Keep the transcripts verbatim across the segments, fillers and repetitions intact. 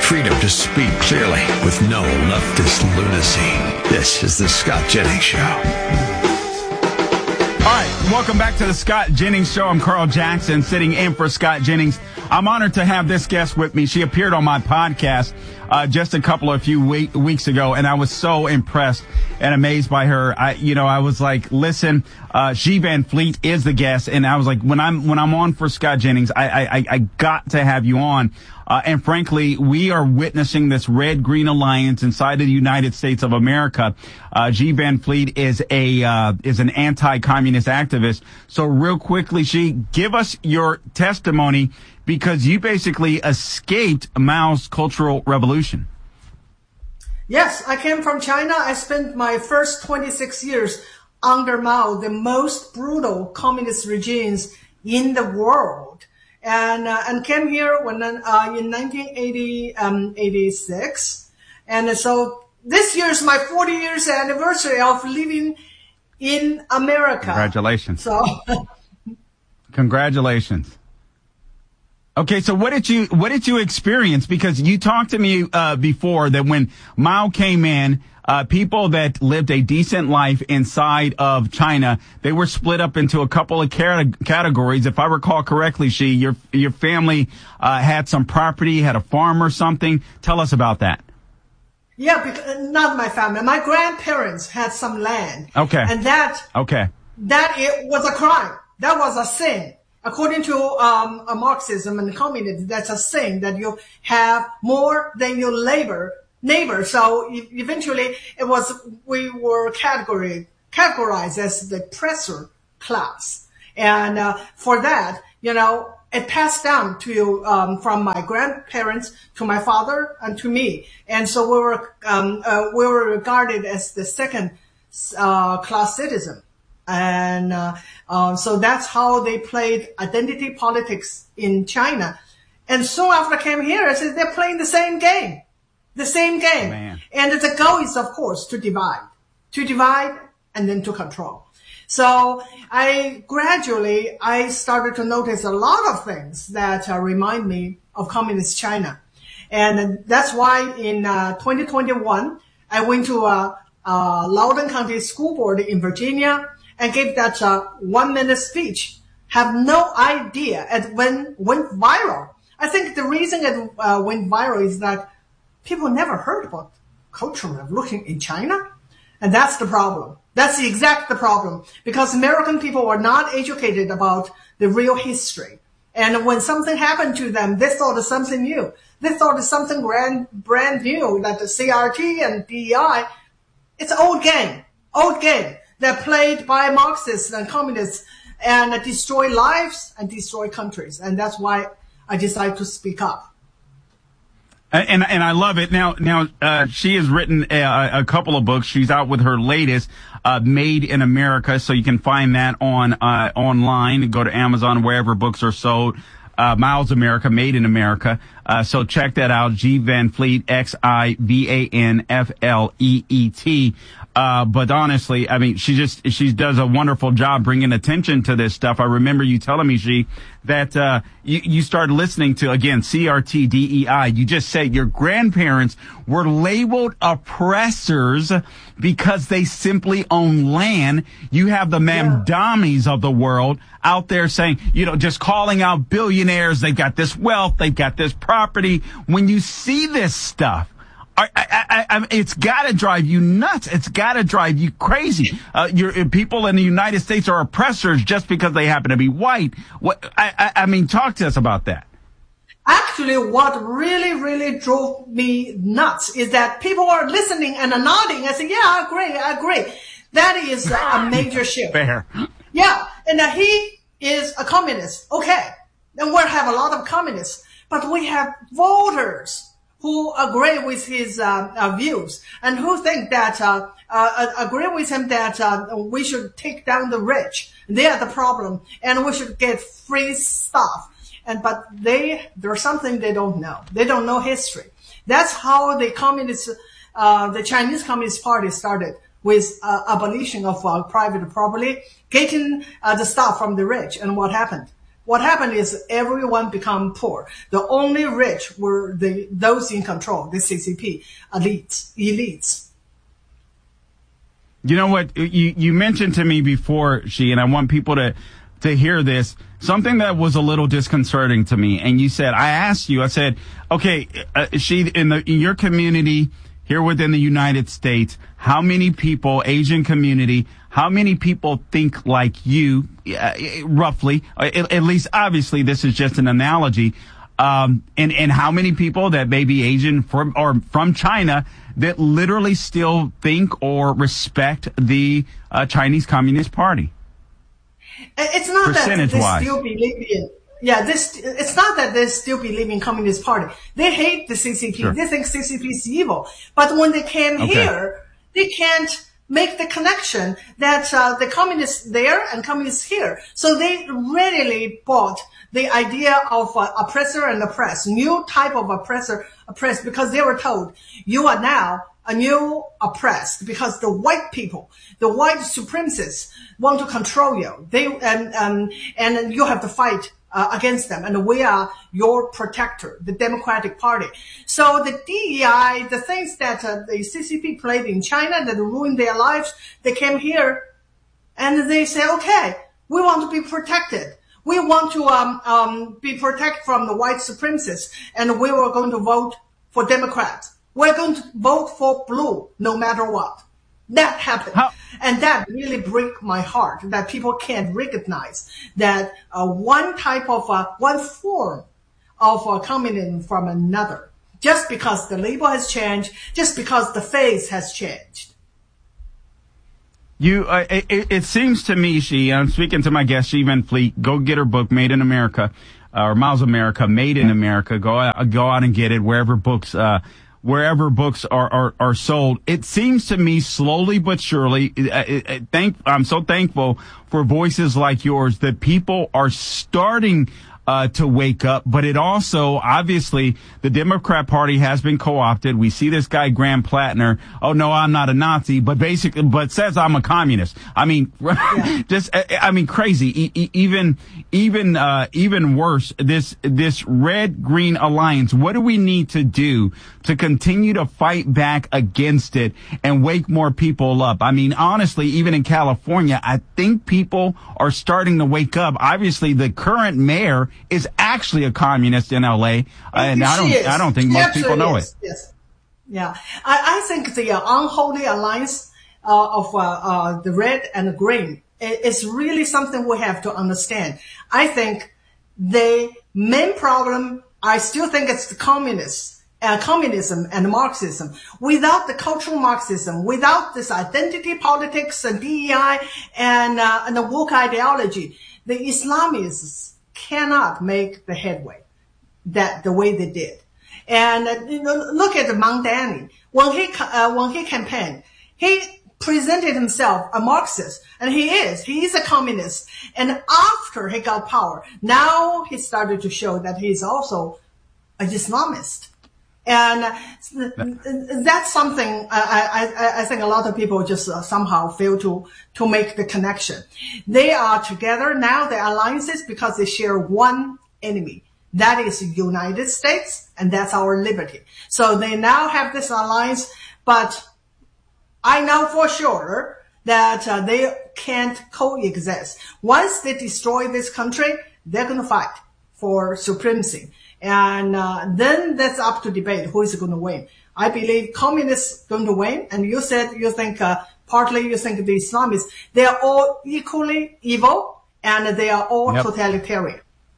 Freedom to speak clearly with no leftist lunacy. This is the Scott Jennings Show. All right, welcome back to the Scott Jennings Show. I'm Carl Jackson, sitting in for Scott Jennings. I'm honored to have this guest with me. She appeared on my podcast uh, just a couple of few week, weeks ago, and I was so impressed and amazed by her. I, you know, I was like, listen, uh, Xi Van Fleet is the guest, and I was like, when I'm when I'm on for Scott Jennings, I I, I got to have you on. Uh, and frankly, we are witnessing this red-green alliance inside of the United States of America. Uh, Xi Van Fleet is a, uh, is an anti-communist activist. So real quickly, Xi, give us your testimony because you basically escaped Mao's Cultural Revolution. Yes, I came from China. I spent my first twenty-six years under Mao, the most brutal communist regimes in the world. And, uh, and came here when, uh, in nineteen eighty-six. And so this year is my forty years anniversary of living in America. Congratulations. So, congratulations. Okay. So what did you, what did you experience? Because you talked to me, uh, before that when Mao came in, Uh, people that lived a decent life inside of China, they were split up into a couple of cat- categories. If I recall correctly, Xi, your your family uh, had some property, had a farm or something. Tell us about that. Yeah, because, not my family. My grandparents had some land. Okay. And that, okay. that it was a crime. That was a sin. According to um, a Marxism and communism, that's a sin that you have more than your labor. neighbor. So eventually it was, we were category, categorized as the oppressor class. And, uh, for that, you know, it passed down to, um, from my grandparents to my father and to me. And so we were, um, uh, we were regarded as the second, uh, class citizen. And, uh, uh, so that's how they played identity politics in China. And soon after I came here, I said, they're playing the same game. The same game. Man. And the goal is, of course, to divide. To divide and then to control. So I gradually, I started to notice a lot of things that uh, remind me of communist China. And that's why in uh, twenty twenty-one, I went to uh, uh, Loudoun County School Board in Virginia and gave that uh, one-minute speech. Have no idea it went, went viral. I think the reason it uh, went viral is that people never heard about Cultural Revolution in China. And that's the problem. That's the exact the problem. Because American people were not educated about the real history. And when something happened to them, they thought of something new. They thought of something brand, brand new, that the C R T and D E I, it's an old game. Old game that played by Marxists and communists and destroy lives and destroy countries. And that's why I decided to speak up. And and I love it. Now, now uh, she has written a, a couple of books. She's out with her latest, uh, Made in America. So you can find that on uh, online. Go to Amazon, wherever books are sold. Uh, Miles America, Made in America. Uh, so check that out. Xi Van Fleet, X I V A N F L E E T. Uh, but honestly, I mean, she just, she does a wonderful job bringing attention to this stuff. I remember you telling me, Xi, that, uh, you, you started listening to, again, C R T D E I. You just said your grandparents were labeled oppressors because they simply own land. You have the Mamdamis of the world out there saying, you know, just calling out billionaires. They've got this wealth. They've got this property. When you see this stuff, I, I, I, it's got to drive you nuts. It's got to drive you crazy. Uh, your people in the United States are oppressors just because they happen to be white. What I, I, I mean, talk to us about that. Actually, what really, really drove me nuts is that people are listening and nodding. I say, yeah, I agree, I agree. That is a major shift. Fair. Yeah, and uh, he is a communist. Okay, and we have a lot of communists, but we have voters who agree with his uh, uh, views and who think that uh, uh, agree with him that uh, we should take down the rich. They are the problem, and we should get free stuff. And but they there's something they don't know. They don't know history. That's how the communist, uh, the Chinese Communist Party started, with uh, abolition of uh, private property, getting uh, the stuff from the rich. And what happened? what happened is everyone become poor. The only rich were the those in control, the C C P elites. elites. You know what? You, you mentioned to me before, Xi, and I want people to, to hear this, something that was a little disconcerting to me. And you said, I asked you, I said, okay, uh, Xi, in the, in your community here within the United States, how many people, Asian community, how many people think like you, uh, roughly, at, at least obviously this is just an analogy, um, and, and how many people that may be Asian from, or from China that literally still think or respect the uh, Chinese Communist Party? It's not that they wise. still believe in, yeah, this, it's not that they still believe in Communist Party. They hate the C C P. Sure. They think C C P is evil. But when they came Okay. here, they can't make the connection that uh, the communists there and communists here. So they readily bought the idea of uh, oppressor and oppressed, new type of oppressor, oppressed, because they were told, you are now a new oppressed because the white people, the white supremacists want to control you. They, and, um, and you have to fight uh, against them. And we are your protector, the Democratic Party. So the D E I, the things that uh, the C C P played in China that ruined their lives, they came here and they say, okay, we want to be protected. We want to um, um, be protected from the white supremacists, and we were going to vote for Democrats. We're going to vote for blue, no matter what. That happened. How? And that really breaks my heart, that people can't recognize that uh, one type of, uh, one form of uh, communism from another, just because the label has changed, just because the face has changed. You, uh, it, it seems to me, Xi, I'm speaking to my guest, Xi Van Fleet, go get her book, Made in America, uh, or Miles America, Made in America. Go out, go out and get it wherever books, uh, wherever books are, are, are sold. It seems to me slowly but surely, uh, uh, thank, I'm so thankful for voices like yours that people are starting Uh, to wake up, but it also, obviously, the Democrat Party has been co-opted. We see this guy, Graham Plattner. Oh, no, I'm not a Nazi, but basically, but says I'm a communist. I mean, yeah. just, I mean, crazy. E- e- even, even, uh, even worse, this, this red-green alliance. What do we need to do to continue to fight back against it and wake more people up? I mean, honestly, even in California, I think people are starting to wake up. Obviously, the current mayor is actually a communist in L A, uh, and I don't, is. I don't think she most people know is. it. Yes, yeah. I, I think the uh, unholy alliance uh, of uh, uh, the red and the green is really something we have to understand. I think the main problem, I still think it's the communists, uh, communism and Marxism. Without the cultural Marxism, without this identity politics and D E I and uh, and the woke ideology, the Islamists cannot make the headway that the way they did. And uh, you know, look at Mamdani. When he uh, when he campaigned, he presented himself a Marxist, and he is. He is a communist. And after he got power, now he started to show that he's also an Islamist. And uh, that's something I, I, I think a lot of people just uh, somehow fail to, to make the connection. They are together now, the alliances, because they share one enemy. That is the United States, and that's our liberty. So they now have this alliance, but I know for sure that uh, they can't coexist. Once they destroy this country, they're going to fight for supremacy. And uh, then that's up to debate who is going to win. I believe communists going to win. And you said you think uh, partly you think the Islamists, they are all equally evil and they are all yep. totalitarian.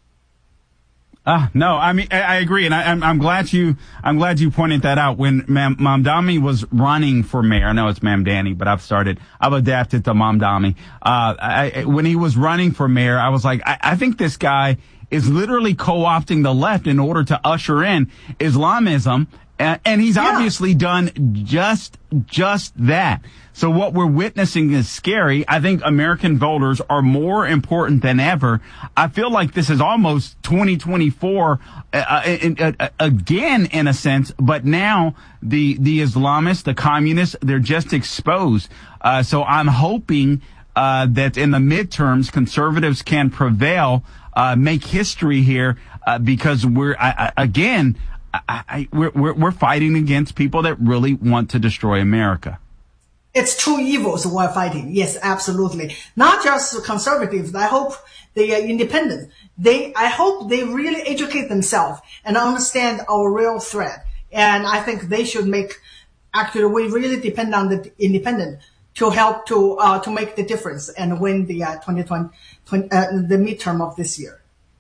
Uh, no, I mean, I, I agree. And I, I'm, I'm glad you, I'm glad you pointed that out. When Mam, Mamdani was running for mayor, I know it's Mamdani, but I've started, I've adapted to Mamdani. Uh, I, when he was running for mayor, I was like, I, I think this guy is literally co-opting the left in order to usher in Islamism. And, and he's yeah. obviously done just, just that. So what we're witnessing is scary. I think American voters are more important than ever. I feel like this is almost twenty twenty-four, uh, in, uh, again, in a sense, but now the, the Islamists, the communists, they're just exposed. Uh, so I'm hoping, uh, that in the midterms, conservatives can prevail. uh, make history here uh, because we're, I, I, again, I, I, we're, we're, we're fighting against people that really want to destroy America. It's two evils we're fighting. Yes, absolutely. Not just conservatives. I hope they are independent. They, I hope they really educate themselves and understand our real threat. And I think they should make, actually, we really depend on the independent to help to, uh, to make the difference and win the, uh, twenty twenty, uh, the midterm of this year.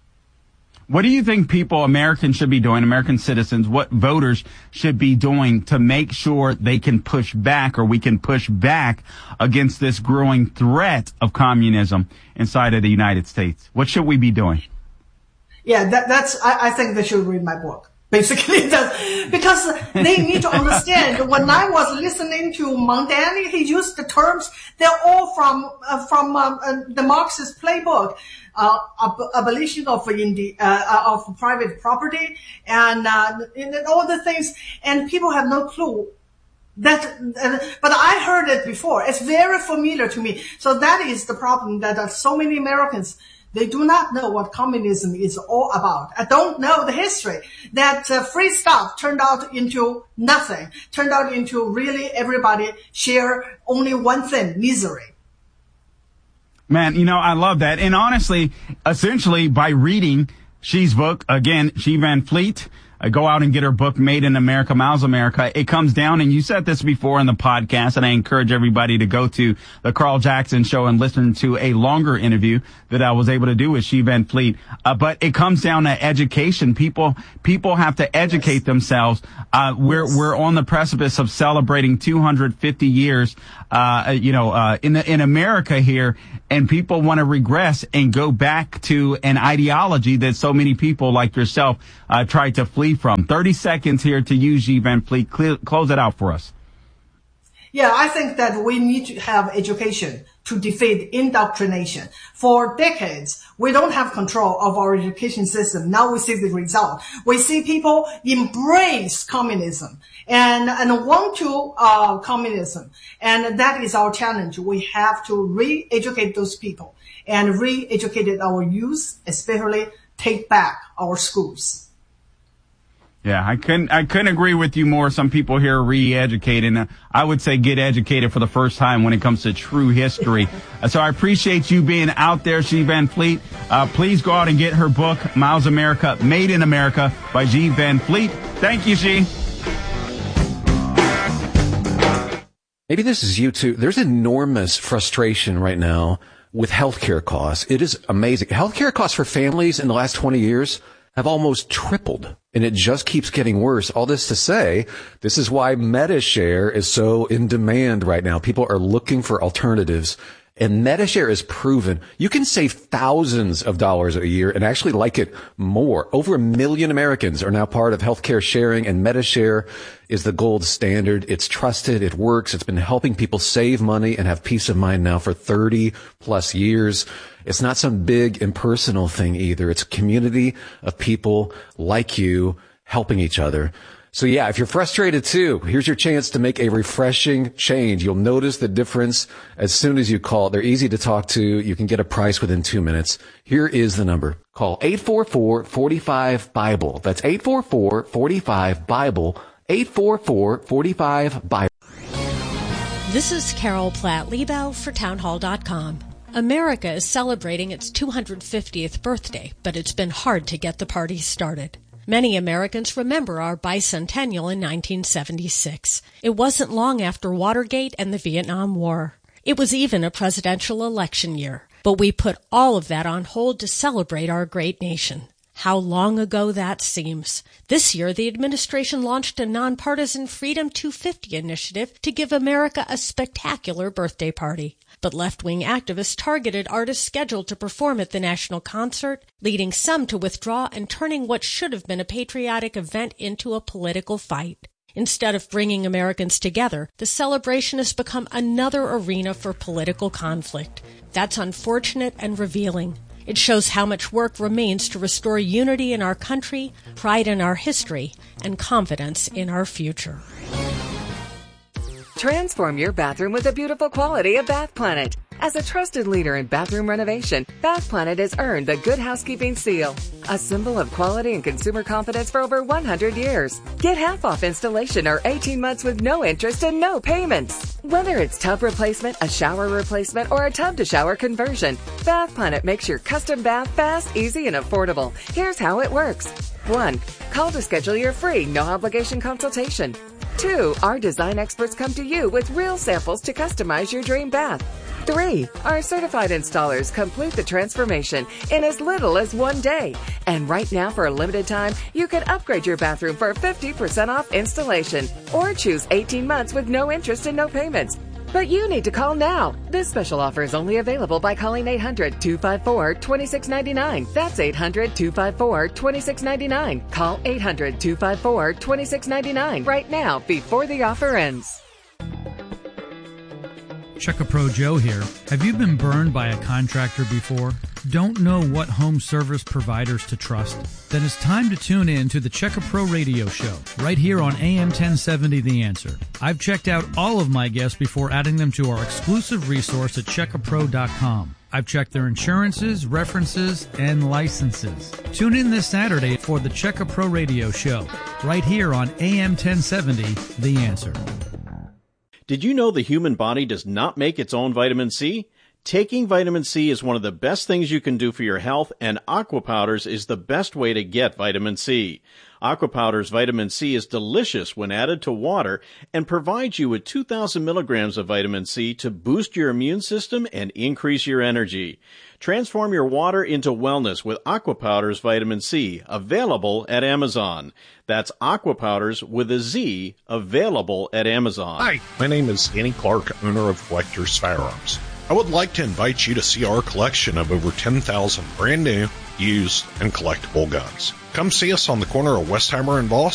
What do you think people, Americans should be doing, American citizens, what voters should be doing to make sure they can push back or we can push back against this growing threat of communism inside of the United States? What should we be doing? Yeah, that, that's, I, I think they should read my book. Basically, that's, because they need to understand. When I was listening to Mondani, he used the terms, they're all from, uh, from, uh, uh, the Marxist playbook. Uh, ab- abolition of indi- uh, of private property and, uh, and all the things, and people have no clue that, uh, but I heard it before. It's very familiar to me. So that is the problem that uh, so many Americans, they do not know what communism is all about. I don't know the history that uh, free stuff turned out into nothing, turned out into really everybody share only one thing, misery. Man, you know, I love that. And honestly, essentially by reading Xi's book, again, Xi Van Fleet, uh, go out and get her book, Made in America, Miles America. It comes down, and you said this before in the podcast, and I encourage everybody to go to the Carl Jackson Show and listen to a longer interview that I was able to do with Xi Van Fleet. Uh, but it comes down to education. People, people have to educate yes. themselves. Uh, we're, yes. we're on the precipice of celebrating two hundred fifty years, uh, you know, uh, in the, in America here. And people want to regress and go back to an ideology that so many people like yourself uh, tried to flee from. thirty seconds here to you, Xi Van Fleet. Clear, close it out for us. Yeah, I think that we need to have education to defeat indoctrination. For decades, we don't have control of our education system. Now we see the result. We see people embrace communism and, and want to, uh, communism. And that is our challenge. We have to re-educate those people and re-educate our youth, especially take back our schools. Yeah, I couldn't, I couldn't agree with you more. Some people here are re-educated. Uh, I would say get educated for the first time when it comes to true history. uh, so I appreciate you being out there, Xi Van Fleet. Uh, please go out and get her book, Miles America, Made in America by Xi Van Fleet. Thank you, Xi. Maybe this is you too. There's enormous frustration right now with healthcare costs. It is amazing. Healthcare costs for families in the last twenty years have almost tripled, and it just keeps getting worse. All this to say, this is why MediShare is so in demand right now. People are looking for alternatives, and MediShare is proven you can save thousands of dollars a year and actually like it more. Over a million Americans are now part of healthcare sharing, and MediShare is the gold standard. It's trusted. It works. It's been helping people save money and have peace of mind now for thirty plus years. It's not some big impersonal thing either. It's a community of people like you helping each other. So yeah, if you're frustrated too, here's your chance to make a refreshing change. You'll notice the difference as soon as you call. They're easy to talk to. You can get a price within two minutes. Here is the number. Call eight four four, four five, BIBLE. That's eight four four, four five, BIBLE. eight four four, four five, BIBLE. This is Carol Platt-Liebau for townhall dot com. America is celebrating its two hundred fiftieth birthday, but it's been hard to get the party started. Many Americans remember our bicentennial in nineteen seventy-six. It wasn't long after Watergate and the Vietnam War. It was even a presidential election year. But we put all of that on hold to celebrate our great nation. How long ago that seems. This year, the administration launched a nonpartisan Freedom two fifty initiative to give America a spectacular birthday party. But left-wing activists targeted artists scheduled to perform at the national concert, leading some to withdraw and turning what should have been a patriotic event into a political fight. Instead of bringing Americans together, the celebration has become another arena for political conflict. That's unfortunate and revealing. It shows how much work remains to restore unity in our country, pride in our history, and confidence in our future. Transform your bathroom with the beautiful quality of Bath Planet. As a trusted leader in bathroom renovation, Bath Planet has earned the Good Housekeeping seal, a symbol of quality and consumer confidence for over one hundred years. Get half off installation or eighteen months with no interest and no payments. Whether it's tub replacement, a shower replacement, or a tub-to-shower conversion, Bath Planet makes your custom bath fast, easy, and affordable. Here's how it works. One, call to schedule your free, no-obligation consultation. Two, our design experts come to you with real samples to customize your dream bath. Three, our certified installers complete the transformation in as little as one day. And right now, for a limited time, you can upgrade your bathroom for fifty percent off installation or choose eighteen months with no interest and no payments. But you need to call now. This special offer is only available by calling eight hundred, two five four, two six nine nine. That's eight hundred, two five four, two six nine nine. Call eight hundred, two five four, two six nine nine right now before the offer ends. Check-A-Pro Joe here. Have you been burned by a contractor before? Don't know what home service providers to trust? Then it's time to tune in to the Check-A-Pro radio show, right here on A M ten seventy The Answer. I've checked out all of my guests before adding them to our exclusive resource at check a pro dot com. I've checked their insurances, references, and licenses. Tune in this Saturday for the Check-A-Pro radio show, right here on A M ten seventy The Answer. Did you know the human body does not make its own vitamin C? Taking vitamin C is one of the best things you can do for your health, and Aqua Powders is the best way to get vitamin C. Aqua Powders vitamin C is delicious when added to water and provides you with two thousand milligrams of vitamin C to boost your immune system and increase your energy. Transform your water into wellness with Aqua Powders vitamin C, available at Amazon. That's Aqua Powders with a Z, available at Amazon. Hi, my name is Danny Clark, owner of Collector's Firearms. I would like to invite you to see our collection of over ten thousand brand new, used, and collectible guns. Come see us on the corner of Westheimer and Voss